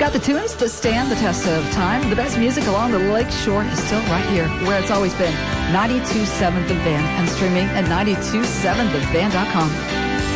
got the tunes to stand the test of time. The best music along the lake shore is still right here, where it's always been. 92.7 The Van and streaming at 92.7thevan.com.